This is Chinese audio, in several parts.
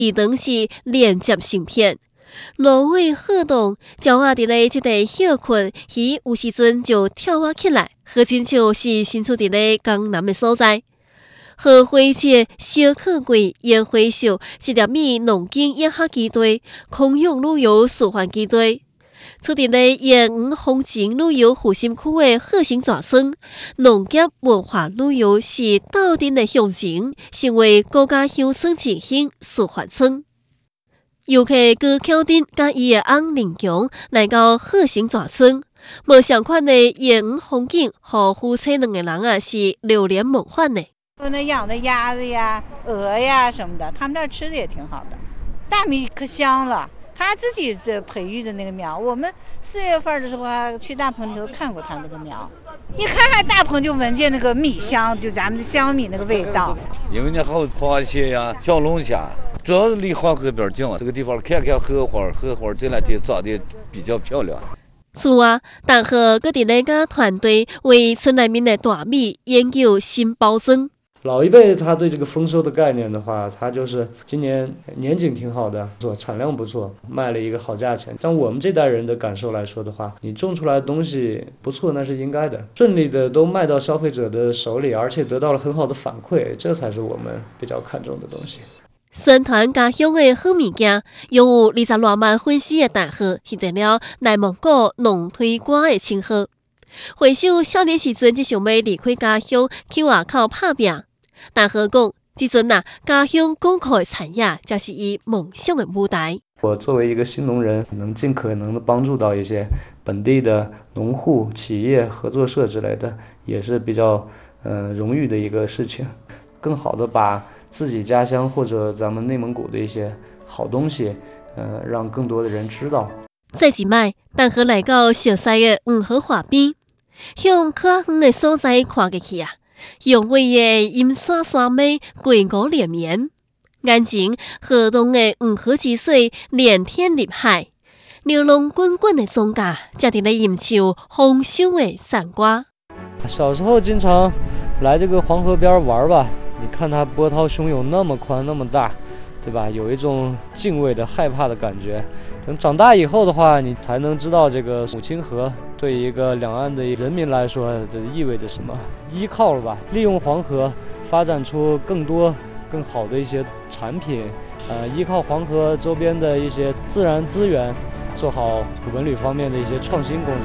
伊当是连接芯片。芦苇鹤动，鸟仔伫咧即个休困，伊有时阵就跳啊起来，好亲像是身处伫咧江南的所在。荷花节、烧烤柜、烟花秀、一粒米农经宴客基地、空涌旅游示范基地。处伫咧盐湖风情旅游核心区的鹤城大村，农业文化旅游是斗阵的象征，成为国家乡村振兴示范村。游客高巧丁甲伊的翁林强来到鹤城大村，无相款的盐湖风景，和夫妻两个人是流连忘返的。 那养的鸭子呀、鹅呀什么的，他们那儿吃的也挺好的。大米可香了，他自己这培育的那个苗，我们4月份的时候去大棚里头看过他那个苗，一看大棚就闻见那个米香，就咱们的香米那个味道。 因为那还有螃蟹呀、小龙虾，主要是离黄河边近，这个地方看看荷花这两天长得比较漂亮。 此外，大河搁伫咧甲团队为村内面的大米研究新包装。 老一辈他对这个丰收的概念的话，他就是今年年景挺好的，产量不错，卖了一个好价钱。但我们这代人的感受来说的话，你种出来的东西不错，那是应该的，顺利的都卖到消费者的手里，而且得到了很好的反馈，这才是我们比较看重的东西。 宣传家乡的好物件，拥有20多万粉丝的大河，获得了内蒙古农推广的称号。回首少年时阵，只想要离开家乡去外口打拼。大河讲，即阵家乡广阔的产业，才是伊梦想的舞台。 我作为一个新农人，能尽可能的帮助到一些本地的农户、企业、合作社之类的，也是比较荣誉的一个事情。更好的把自己家乡或者咱们内蒙古的一些好东西，让更多的人知道。 再一摆，大河来到小西的黄河河边，向可远的所在看过去雄伟的阴山山脉鬼谷连绵，眼前河东的黄河之水连天立海，流浪滚滚的庄稼正伫咧吟唱丰收的赞歌。 小时候经常来这个黄河边玩吧，你看它波涛汹涌，那么宽那么大，对吧？有一种敬畏的害怕的感觉。等长大以后的话，你才能知道这个母亲河对一个两岸的人民来说，这意味着什么。依靠了吧，利用黄河发展出更多更好的一些产品，依靠黄河周边的一些自然资源，做好文旅方面的一些创新工作。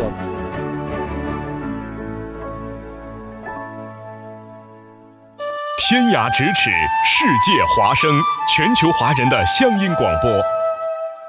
天涯咫尺，世界华声，全球华人的乡音广播。